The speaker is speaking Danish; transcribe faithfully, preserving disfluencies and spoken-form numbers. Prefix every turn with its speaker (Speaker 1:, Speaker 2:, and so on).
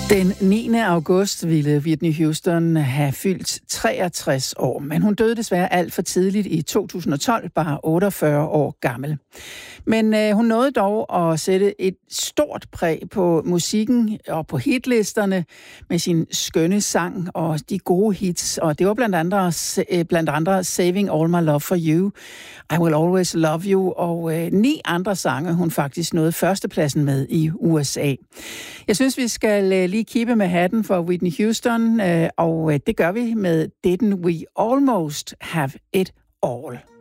Speaker 1: Den niende august ville Whitney Houston have fyldt treogtres år, men hun døde desværre alt for tidligt i to tusind og tolv, bare otteogfyrre år gammel. Men øh, hun nåede dog at sætte et stort præg på musikken og på hitlisterne med sin skønne sang og de gode hits. Og det var blandt andre, blandt andre Saving All My Love For You, I Will Always Love You og øh, ni andre sange, hun faktisk nåede førstepladsen med i U S A. Jeg synes, vi skal øh, lige kippe med hatten for Whitney Houston, øh, og øh, det gør vi med Didn't We Almost Have It All.